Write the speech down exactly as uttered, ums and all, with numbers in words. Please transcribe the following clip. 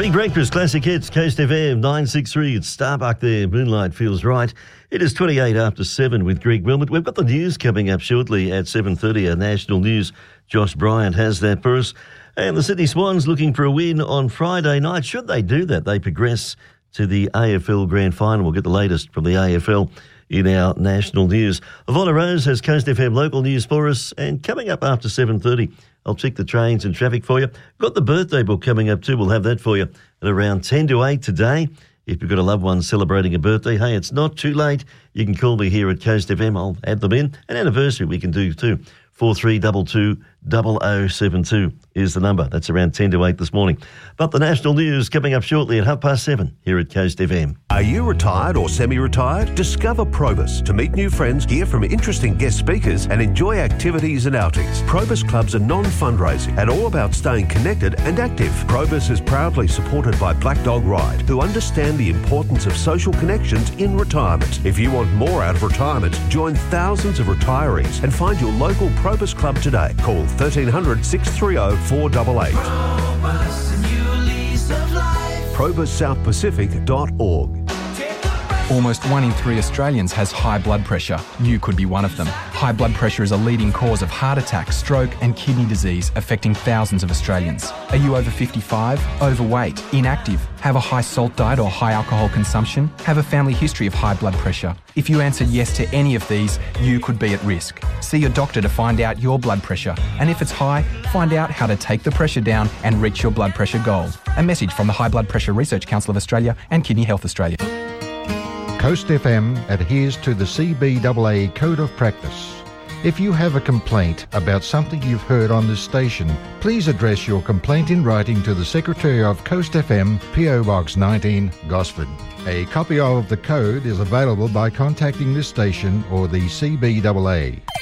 Morning breakfast, classic hits, Coast F M nine six three. It's Starbuck there. Moonlight feels right. It is twenty-eight after seven with Greg Wilmot. We've got the news coming up shortly at seven thirty. Our national news. Josh Bryant has that for us. And the Sydney Swans looking for a win on Friday night. Should they do that, they progress to the A F L Grand Final. We'll get the latest from the A F L in our national news. Ivonna Rose has Coast F M local news for us. And coming up after seven thirty, I'll check the trains and traffic for you. Got the birthday book coming up too. We'll have that for you at around ten to eight today. If you've got a loved one celebrating a birthday, hey, it's not too late. You can call me here at Coast F M. I'll add them in. An anniversary we can do too. four three two two, zero zero seven two is the number. That's around ten to eight this morning. But the national news coming up shortly at half past seven here at Coast F M. Are you retired or semi-retired? Discover Probus to meet new friends, hear from interesting guest speakers and enjoy activities and outings. Probus clubs are non-fundraising and all about staying connected and active. Probus is proudly supported by Black Dog Ride, who understand the importance of social connections in retirement. If you want more out of retirement, join thousands of retirees and find your local Probus club today. Call thirteen hundred, six three zero, four eight eight. Probus, a new lease of life. probus south pacific dot org. Almost one in three Australians has high blood pressure. You could be one of them. High blood pressure is a leading cause of heart attack, stroke and kidney disease, affecting thousands of Australians. Are you over fifty-five, overweight, inactive, have a high salt diet or high alcohol consumption, have a family history of high blood pressure? If you answered yes to any of these, you could be at risk. See your doctor to find out your blood pressure. And if it's high, find out how to take the pressure down and reach your blood pressure goal. A message from the High Blood Pressure Research Council of Australia and Kidney Health Australia. Coast F M adheres to the C B A A Code of Practice. If you have a complaint about something you've heard on this station, please address your complaint in writing to the Secretary of Coast F M, P O Box nineteen, Gosford. A copy of the code is available by contacting this station or the C B A A.